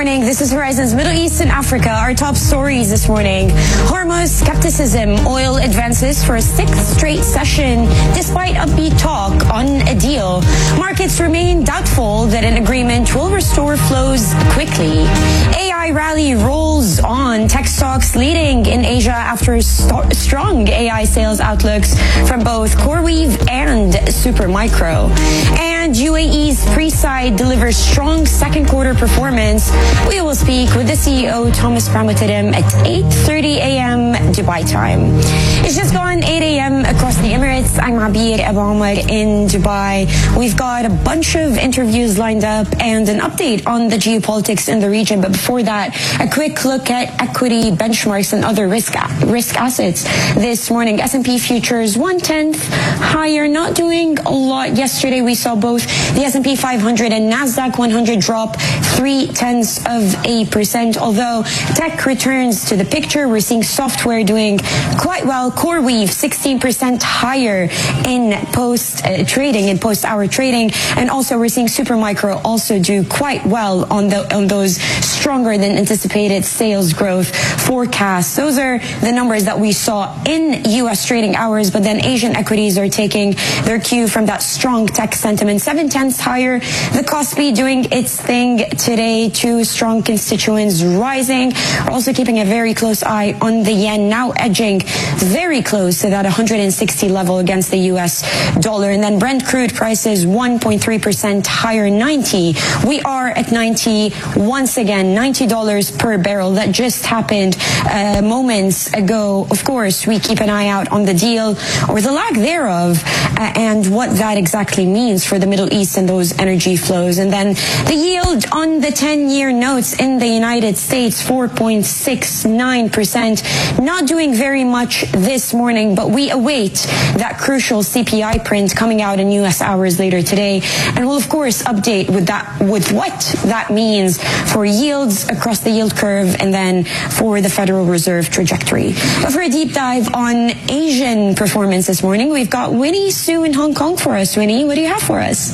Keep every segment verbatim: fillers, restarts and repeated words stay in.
morning. This is Horizon's Middle East and Africa. Our top stories this morning. Hormuz skepticism. Oil advances for a sixth straight session despite upbeat talk on a deal. Markets remain doubtful that an agreement will restore flows quickly. A I rally rolls on. Tech stocks leading in Asia after st- strong A I sales outlooks from both CoreWeave and Supermicro. And U A E's Presight delivers strong second quarter performance. We will speak with the C E O, Thomas Pramotidem, at eight thirty a.m. Dubai time. It's just gone eight a.m. across the Emirates. I'm Abir Abu Omar in Dubai. We've got a bunch of interviews lined up and an update on the geopolitics in the region. But before that, a quick look at equity benchmarks and other risk risk assets this morning. S and P futures one-tenth higher, not doing a lot. Yesterday, we saw both the S and P five hundred and NASDAQ one hundred drop three-tenths of a percent. Although tech returns to the picture, we're seeing software doing quite well. CoreWeave sixteen percent higher in post uh, trading, in post-hour trading. And also we're seeing Supermicro also do quite well on, the, on those stronger than anticipated sales growth forecasts. Those are the numbers that we saw in U S trading hours, but then Asian equities are taking their cue from that strong tech sentiment. Seven tenths higher. The Kospi doing its thing today. Two strong constituents rising. We're also keeping a very close eye on the yen, now edging very close to that one hundred sixty level against the U S dollar. And then Brent crude prices one point three percent higher, ninety. We are at ninety once again, ninety dollars per barrel. That just happened uh, moments ago. Of course, we keep an eye out on the deal or the lack thereof uh, and what that exactly means for the Middle East and those energy flows. And then the yield on the ten-year notes in the United States, four point six nine percent. Not doing very much this morning, but we await that crucial C P I print coming out in U S hours later today. And we'll, of course, update with that, with what that means for yields across the yield curve and then for the Federal Reserve trajectory. But for a deep dive on Asian performance this morning, we've got Winnie Su in Hong Kong for us. Winnie, what do you have for us?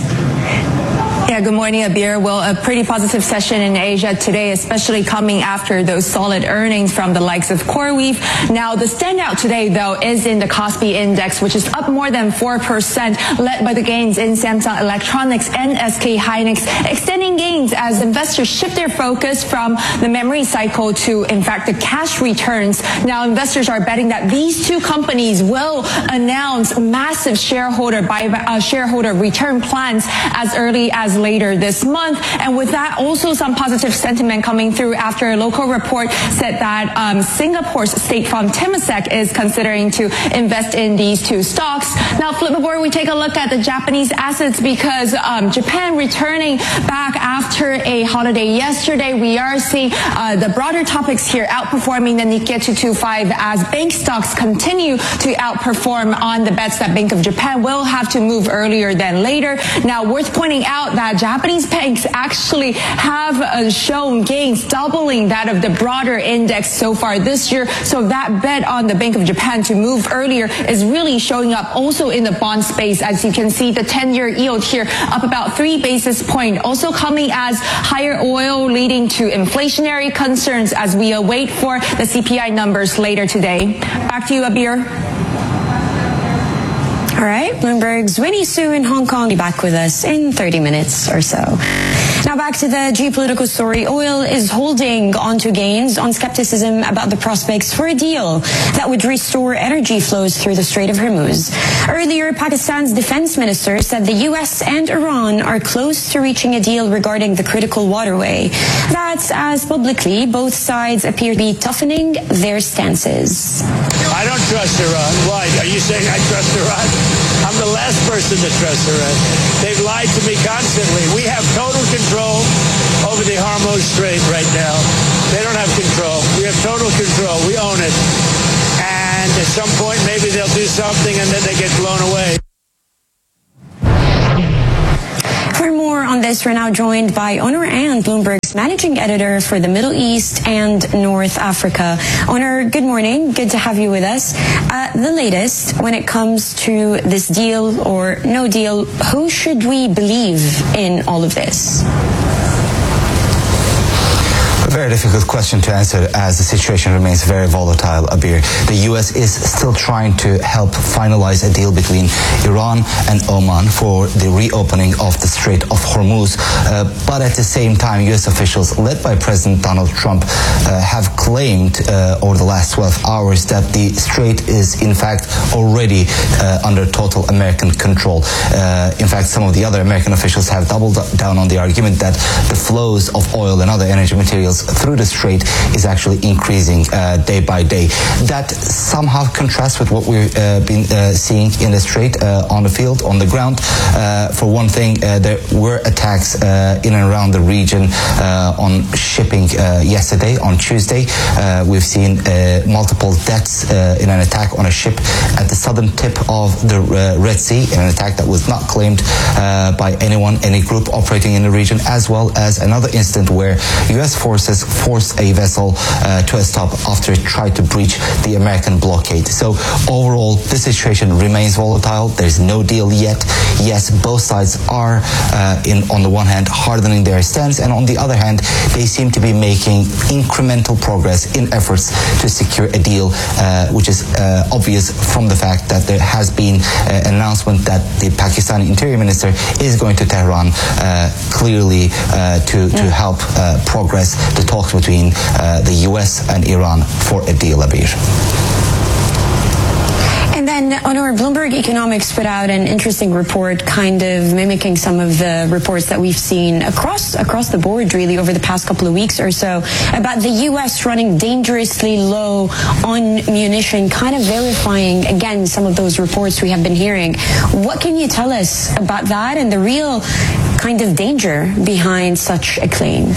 Yeah, good morning, Abir. Well, a pretty positive session in Asia today, especially coming after those solid earnings from the likes of CoreWeave. Now, the standout today, though, is in the Kospi Index, which is up more than four percent, led by the gains in Samsung Electronics and S K Hynix, extending gains as investors shift their focus from the memory cycle to, in fact, the cash returns. Now, investors are betting that these two companies will announce massive shareholder buyback, uh, shareholder return plans as early as later this month. And with that, also some positive sentiment coming through after a local report said that um, Singapore's State Farm Temasek is considering to invest in these two stocks. Now, flip the board, we take a look at the Japanese assets because um, Japan returning back after a holiday yesterday. We are seeing uh, the broader topics here outperforming the Nikkei two twenty-five as bank stocks continue to outperform on the bets that Bank of Japan will have to move earlier than later. Now, worth pointing out that Japanese banks actually have uh, shown gains doubling that of the broader index so far this year. So that bet on the Bank of Japan to move earlier is really showing up also in the bond space. As you can see, the ten-year yield here up about three basis points, also coming as higher oil leading to inflationary concerns as we await for the C P I numbers later today. Back to you, Abir. All right, Bloomberg's Winnie Su in Hong Kong will be back with us in thirty minutes or so. Now back to the geopolitical story. Oil is holding onto gains on skepticism about the prospects for a deal that would restore energy flows through the Strait of Hormuz. Earlier, Pakistan's defense minister said the U S and Iran are close to reaching a deal regarding the critical waterway. That's as publicly both sides appear to be toughening their stances. I don't trust Iran. Why? Are you saying I trust Iran? I'm the last person to trust Iran. They've lied to me constantly. We have total control over the Hormuz Strait right now. They don't have control. We have total control. We own it. And at some point, maybe they'll do something and then they get blown away. For more on this, we're now joined by Onur And, Bloomberg's managing editor for the Middle East and North Africa. Onur, good morning. Good to have you with us. Uh, the latest when it comes to this deal or no deal, who should we believe in all of this? A very difficult question to answer as the situation remains very volatile, Abir. The U S is still trying to help finalize a deal between Iran and Oman for the reopening of the Strait of Hormuz. Uh, but at the same time, U S officials led by President Donald Trump uh, have claimed uh, over the last twelve hours that the strait is in fact already uh, under total American control. Uh, in fact, some of the other American officials have doubled down on the argument that the flows of oil and other energy materials through the strait is actually increasing uh, day by day. That somehow contrasts with what we've uh, been uh, seeing in the strait uh, on the field, on the ground. Uh, for one thing, uh, there were attacks uh, in and around the region uh, on shipping uh, yesterday, on Tuesday. Uh, we've seen uh, multiple deaths uh, in an attack on a ship at the southern tip of the uh, Red Sea, in an attack that was not claimed uh, by anyone, any group operating in the region, as well as another incident where U S forces forced a vessel uh, to a stop after it tried to breach the American blockade. So overall, the situation remains volatile. There's no deal yet. Yes, both sides are uh, in, on the one hand, hardening their stance, and on the other hand, they seem to be making incremental progress in efforts to secure a deal, uh, which is uh, obvious from the fact that there has been uh, an announcement that the Pakistani Interior Minister is going to Tehran uh, clearly uh, to, to help uh, progress the talks between uh, the U S and Iran for a deal, Abir. And then, Onur, Bloomberg Economics put out an interesting report, kind of mimicking some of the reports that we've seen across across the board, really, over the past couple of weeks or so, about the U S running dangerously low on munition, kind of verifying, again, some of those reports we have been hearing. What can you tell us about that and the real kind of danger behind such a claim?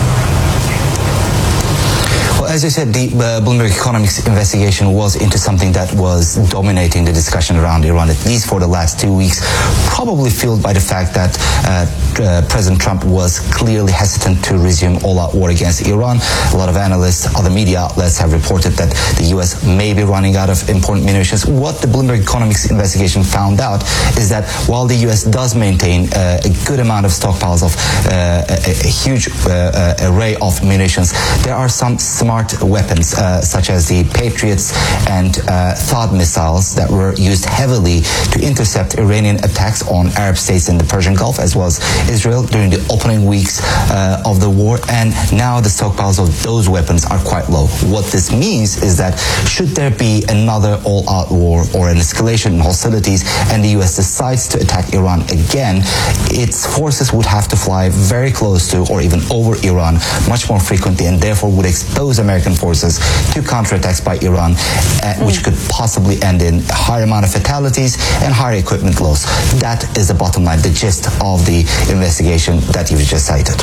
As I said, the uh, Bloomberg Economics investigation was into something that was dominating the discussion around Iran, at least for the last two weeks, probably fueled by the fact that uh, uh, President Trump was clearly hesitant to resume all-out war against Iran. A lot of analysts, other media outlets have reported that the U S may be running out of important munitions. What the Bloomberg Economics investigation found out is that while the U S does maintain uh, a good amount of stockpiles of uh, a, a huge uh, uh, array of munitions, there are some smart weapons uh, such as the Patriots and uh, THAAD missiles that were used heavily to intercept Iranian attacks on Arab states in the Persian Gulf, as well as Israel during the opening weeks uh, of the war. And now the stockpiles of those weapons are quite low. What this means is that should there be another all-out war or an escalation in hostilities and the U S decides to attack Iran again, its forces would have to fly very close to or even over Iran much more frequently, and therefore would expose American forces to counterattacks by Iran, uh, which could possibly end in a higher amount of fatalities and higher equipment loss. That is the bottom line, the gist of the investigation that you've just cited.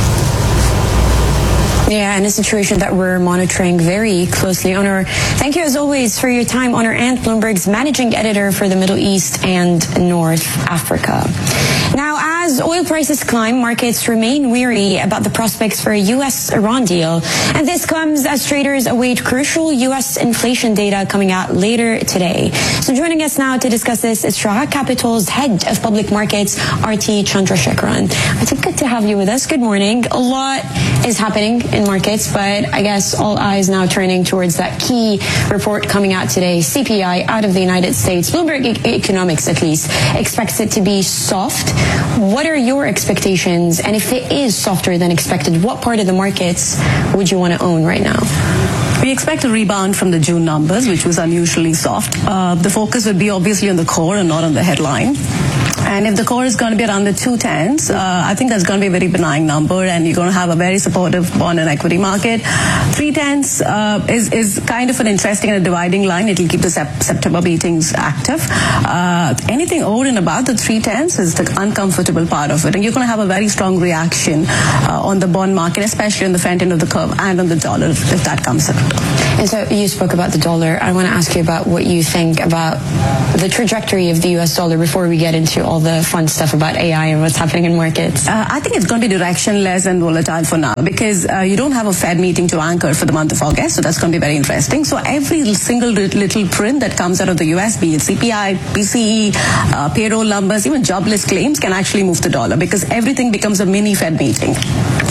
Yeah, and a situation that we're monitoring very closely. Onur, thank you as always for your time. Onur Ant, Bloomberg's managing editor for the Middle East and North Africa. Now, as oil prices climb, markets remain weary about the prospects for a U S Iran deal. And this comes as traders await crucial U S inflation data coming out later today. So joining us now to discuss this is Shraha Capital's head of public markets, Arti Chandrasekaran. It's good to have you with us. Good morning. A lot is happening in markets, but I guess all eyes now turning towards that key report coming out today, C P I out of the United States. Bloomberg e- Economics, at least, expects it to be soft. What are your expectations? And if it is softer than expected, what part of the markets would you want to own right now? We expect a rebound from the June numbers, which was unusually soft. Uh, the focus would be obviously on the core and not on the headline. And if the core is going to be around the two tens, uh, I think that's going to be a very benign number, and you're going to have a very supportive bond and equity market. three tens uh, is, is kind of an interesting and a dividing line. It will keep the sep- September meetings active. Uh, anything over and above the three tens is the uncomfortable part of it, and you're going to have a very strong reaction uh, on the bond market, especially on the front end of the curve and on the dollar, if, if that comes out. And so you spoke about the dollar. I want to ask you about what you think about the trajectory of the U S dollar before we get into all the fun stuff about A I and what's happening in markets. Uh, I think it's going to be directionless and volatile for now, because uh, you don't have a Fed meeting to anchor for the month of August, so that's going to be very interesting. So every single little print that comes out of the U S, be it C P I, P C E, uh, payroll numbers, even jobless claims, can actually move the dollar, because everything becomes a mini Fed meeting.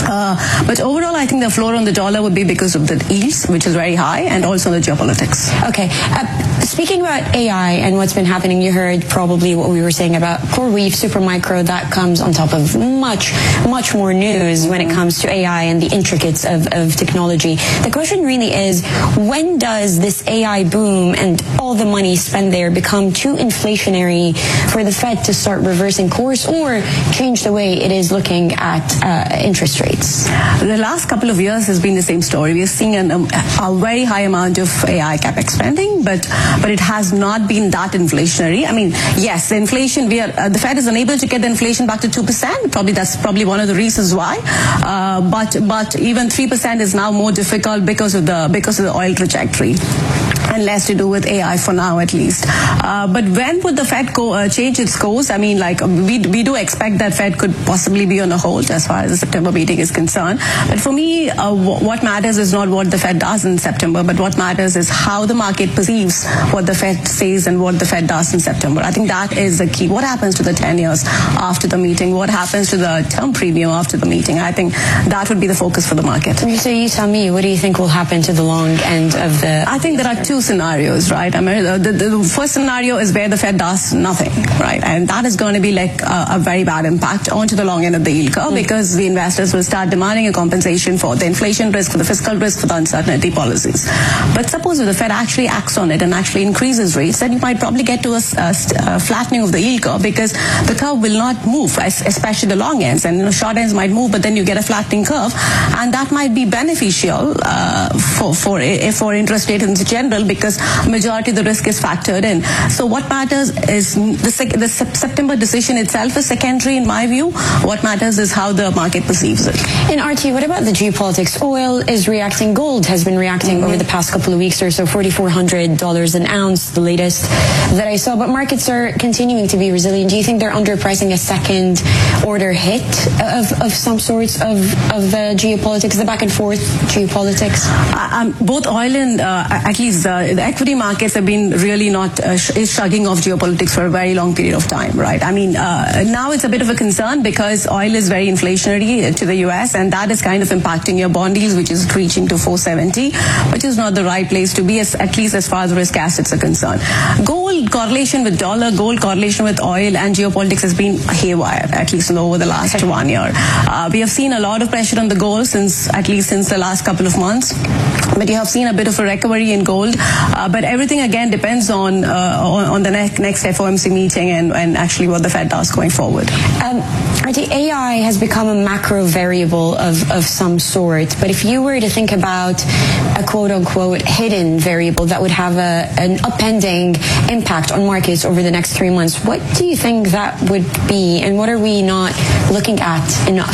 Uh, but overall, I think the floor on the dollar would be because of the yields, which is very high, and also the geopolitics. Okay. Uh, speaking about A I and what's been happening, you heard probably what we were saying about CoreWeave, Supermicro. That comes on top of much, much more news when it comes to A I and the intricacies of, of technology. The question really is, when does this A I boom and all the money spent there become too inflationary for the Fed to start reversing course or change the way it is looking at uh, interest rates? The last couple of years has been the same story. We are seeing an, um, a very high amount of A I capex spending, but but it has not been that inflationary. I mean, yes, the inflation, we are, uh, the Fed is unable to get the inflation back to two percent. Probably that's probably one of the reasons why. Uh, but but even three percent is now more difficult because of the because of the oil trajectory, and less to do with A I for now, at least. Uh, but when would the Fed go, uh, change its course? I mean, like, we, we do expect that Fed could possibly be on a hold as far as the September meeting is concerned. But for me, uh, w- what matters is not what the Fed does in September, but what matters is how the market perceives what the Fed says and what the Fed does in September. I think that is the key. What happens to the ten years after the meeting? What happens to the term premium after the meeting? I think that would be the focus for the market. So you tell me, what do you think will happen to the long end of the... I think there are two scenarios, right? I mean, the, the, the first scenario is where the Fed does nothing, right? And that is going to be like a, a very bad impact onto the long end of the yield curve, mm. because the investors will start demanding a compensation for the inflation risk, for the fiscal risk, for the uncertainty policies. But suppose if the Fed actually acts on it and actually increases rates, then you might probably get to a, a, a flattening of the yield curve, because the curve will not move, especially the long ends. And you know, short ends might move, but then you get a flattening curve, and that might be beneficial uh, for for for interest rates in general, because majority of the risk is factored in. So what matters is the, sec- the September decision itself is secondary in my view. What matters is how the market perceives it. In R T, what about the geopolitics? Oil is reacting. Gold has been reacting mm-hmm. over the past couple of weeks or so. forty-four hundred dollars an ounce, the latest that I saw. But markets are continuing to be resilient. Do you think they're underpricing a second order hit of, of some sorts of, of the geopolitics, the back and forth geopolitics? Uh, um, both oil and uh, at least uh, the equity markets have been really not uh, sh- shrugging off geopolitics for a very long period of time, right? I mean, uh, now it's a bit of a concern because oil is very inflationary to the U S, and that is kind of impacting your bond yields, which is reaching to four seventy, which is not the right place to be, as, at least as far as risk assets are concerned. Gold correlation with dollar, gold correlation with oil and geopolitics has been haywire, at least over the last one year. Uh, we have seen a lot of pressure on the gold since, at least since the last couple of months. But you have seen a bit of a recovery in gold. Uh, but everything, again, depends on uh, on, on the ne- next F O M C meeting and, and actually what the Fed does going forward. Um, the A I has become a macro variable of, of some sort. But if you were to think about a quote-unquote hidden variable that would have a, an upending impact on markets over the next three months, what do you think that would be? And what are we not looking at enough?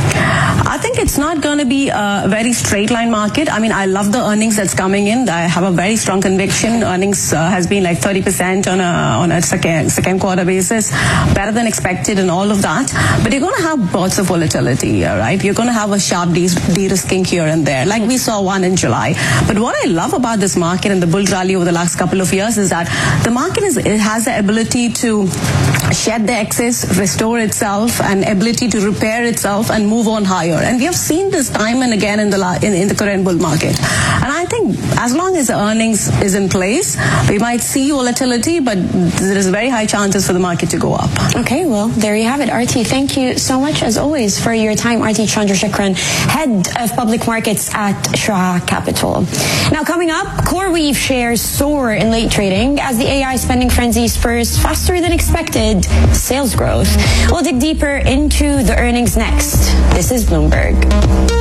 I think it's not going to be a very straight line market. I mean, I love the earnings that's coming in. I have a very strong conviction. Earnings uh, has been like thirty percent on a on a second second quarter basis, better than expected and all of that. But you're going to have lots of volatility here, right? You're going to have a sharp de- de-risking here and there, like we saw one in July. But what I love about this market and the bull rally over the last couple of years is that the market is it has the ability to shed the excess, restore itself, and ability to repair itself and move on higher. And we have seen this time and again in the la- in, in the current bull market. And I think as long as the earnings is in place, we might see volatility, but there is very high chances for the market to go up. Okay, well, there you have it. R T, thank you so much, as always, for your time. R T Chandrasekaran, Head of Public Markets at Shah Capital. Now, coming up, CoreWeave shares soar in late trading as the A I spending frenzy spurs faster than expected sales growth. We'll dig deeper into the earnings next. This is Bloomberg.